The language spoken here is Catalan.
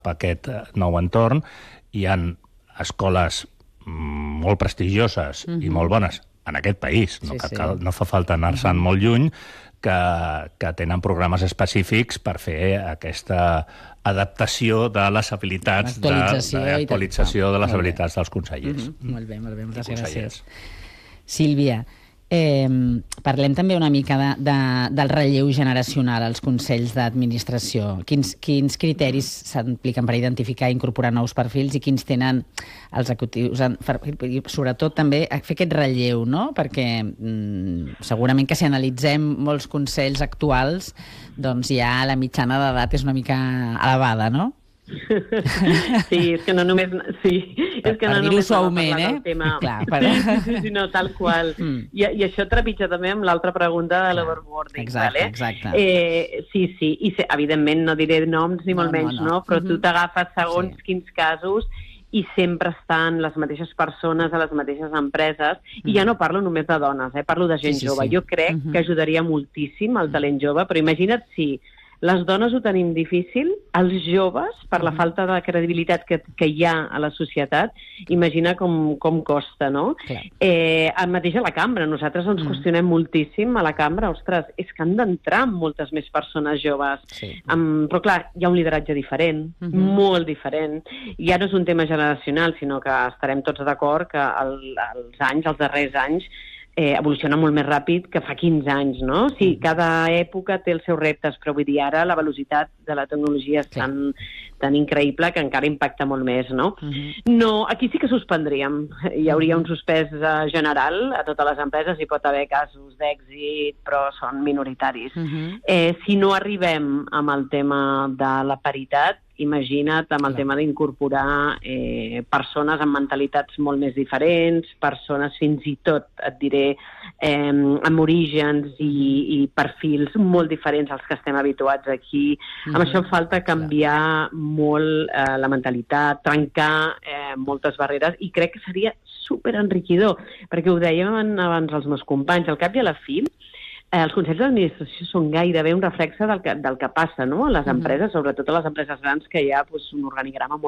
aquest nou entorn. Hi ha escoles molt prestigioses i molt bones en aquest país, no fa falta anar-se'n molt lluny, que tenen programes específics per fer aquesta adaptació de les habilitats, d'actualització de les habilitats dels consellers. Molt bé, moltes gràcies. Sílvia, parlem també una mica del relleu generacional als consells d'administració. Quins criteris s'apliquen per identificar i incorporar nous perfils i quins tenen els executius? Sobretot també fer aquest relleu, no? Perquè segurament que si analitzem molts consells actuals, doncs ja la mitjana d'edat és una mica elevada, no? Sí, és que no només... Sí, és que no només suaument, tema... Sí, no, tal qual. I això trepitja també amb l'altra pregunta de l'overboarding. Exacte. Sí, i evidentment no diré noms ni molt menys, no? Però tu t'agafes segons quins casos i sempre estan les mateixes persones a les mateixes empreses, i ja no parlo només de dones, parlo de gent jove. Jo crec que ajudaria moltíssim el talent jove, però imagina't si les dones ho tenim difícil, els joves, per la falta de credibilitat que hi ha a la societat, imagina com costa, no? El mateix a la cambra, nosaltres ens qüestionem moltíssim a la cambra, ostres, és que han d'entrar moltes més persones joves. Però clar, hi ha un lideratge diferent, molt diferent. Ja no és un tema generacional, sinó que estarem tots d'acord que els darrers anys, evoluciona molt més ràpid que fa 15 anys, no? Sí, cada època té els seus reptes, però vull dir, ara la velocitat de la tecnologia és tan increïble que encara impacta molt més, no? No, aquí sí que suspendríem. Hi hauria un suspès general a totes les empreses, hi pot haver casos d'èxit, però són minoritaris. Si no arribem amb el tema de la paritat, imagina't amb el tema d'incorporar persones amb mentalitats molt més diferents, persones fins i tot, et diré, amb orígens i perfils molt diferents als que estem habituats aquí. Amb això falta canviar molt la mentalitat, trencar moltes barreres, i crec que seria superenriquidor, perquè ho dèiem abans els meus companys, al cap i a la fi, els consells d'administració són gairebé un reflexe del que passa, no? A les empreses, sobretot a les empreses grans, que hi ha un organigrama molt